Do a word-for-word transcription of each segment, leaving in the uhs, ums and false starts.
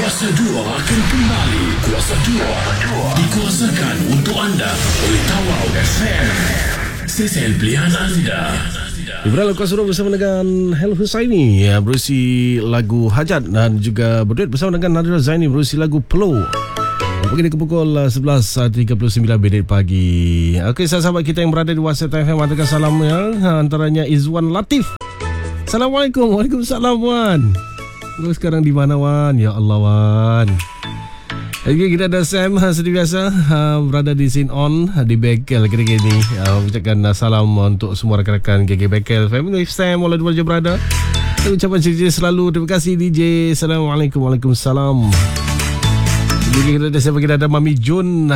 Kuasa dua akan kembali. Kuasa dua dikuasakan untuk anda oleh Tawau F M, stesen pilihan anda. Ibrahim Kuasa dua bersama dengan Hel Husaini ya, berusi lagu Hajat, dan juga berduet bersama dengan Nadira Zaini berusi lagu Peluh. Begini ke pukul sebelas tiga puluh sembilan minit pagi. Okey, sahabat kita yang berada di WhatsApp F M, hantarkan salam ya. Antaranya Izwan Latif. Assalamualaikum. Waalaikumsalam Wan. Lu sekarang di mana Wan? Ya Allah Wan. Okay, kita ada Sam seperti biasa uh, berada di Scene On di Bekel kira-kira ni. Uh, ucapkan uh, salam untuk semua rakan-rakan G G Bekel Family Sam wala dua je berada. Ucapan cerita selalu. Terima kasih D J. Assalamualaikum. Waalaikumsalam. Jadi kita ada siapa, kita ada Mami Jun.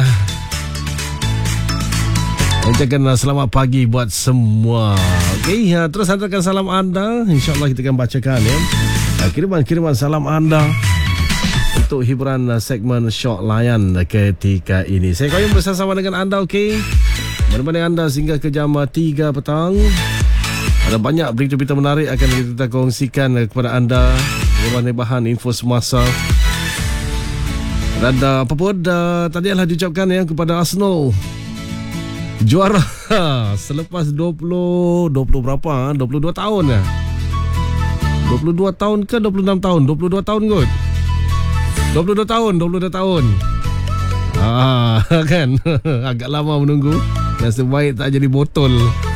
Ucapkan uh, selamat pagi buat semua. Okey, uh, terus hantarkan salam anda. InsyaAllah kita akan bacakan ya. Uh, kiriman-kiriman salam anda untuk hiburan uh, segmen Syok Layan ketika ini. Saya koyong bersama dengan anda, okey? Menemani anda sehingga ke jam tiga petang. Ada banyak berita-berita menarik akan kita kongsikan uh, kepada anda. Berbagai bahan info semasa. Dan uh, apa pun uh, tadi adalah diucapkan ya kepada Arsenal juara selepas dua puluh dua puluh berapa? dua puluh dua tahun ya. dua puluh dua tahun ke dua puluh enam tahun? dua puluh dua tahun kot. dua puluh dua tahun, dua puluh dua tahun. Ah, kan? Agak lama menunggu. Nasib baik tak jadi botol.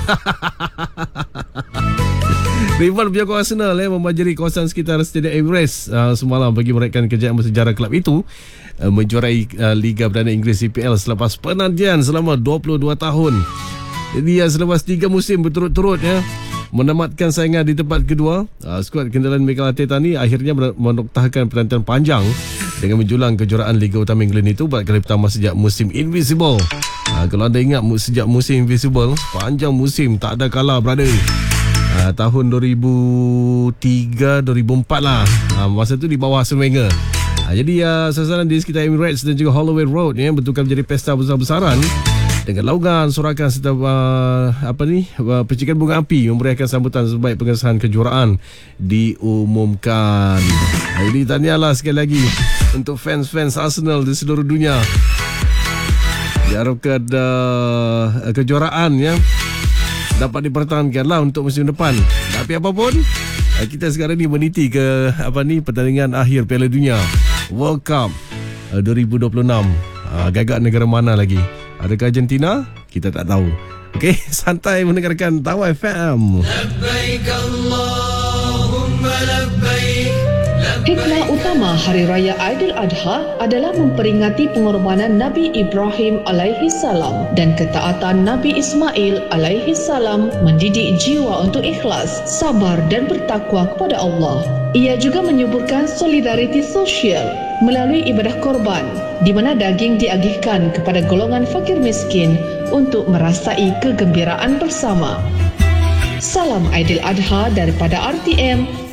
Rival pihak Arsenal eh, membajari kawasan sekitar Stadium Emirates uh, semalam bagi meraihkan kejayaan bersejarah kelab itu uh, menjuarai uh, Liga Perdana Inggeris E P L selepas penantian selama dua puluh dua tahun. Jadi uh, selepas tiga musim berturut-turut ya, menamatkan saingan di tempat kedua, uh, skuad kenderaan Mikel Arteta ni akhirnya menoktahkan penantian panjang dengan menjulang kejuaraan Liga Utama England itu buat kali pertama sejak musim Invisible. Uh, kalau anda ingat sejak musim Invisible, panjang musim tak ada kalah brother. Uh, tahun dua ribu tiga dua ribu empat lah. Uh, masa tu di bawah Arsene Wenger. Uh, jadi uh, sasaran di sekitar Emirates dan juga Holloway Road ya, betulkan menjadi pesta besar-besaran dengan laugan, sorakan serta uh, apa ni uh, percikan bunga api memberikan sambutan sebaik pengesahan kejuaraan diumumkan. Uh, jadi tahniahlah sekali lagi untuk fans-fans Arsenal di seluruh dunia. Diharapkan uh, kejuaraan ya dapat dipertahankanlah untuk musim depan. Tapi apapun, kita sekarang ni meniti ke apa ni pertandingan akhir Piala Dunia World Cup dua ribu dua puluh enam. Gagak negara mana lagi? Adakah Argentina? Kita tak tahu. Okey, santai mendengarkan Tawau F M. Labbaik Allahumma labbaik. Hikmah utama Hari Raya Aidiladha adalah memperingati pengorbanan Nabi Ibrahim alaihi salam dan ketaatan Nabi Ismail alaihi salam mendidik jiwa untuk ikhlas, sabar dan bertakwa kepada Allah. Ia juga menyuburkan solidariti sosial melalui ibadah korban, di mana daging diagihkan kepada golongan fakir miskin untuk merasai kegembiraan bersama. Salam Aidiladha daripada R T M,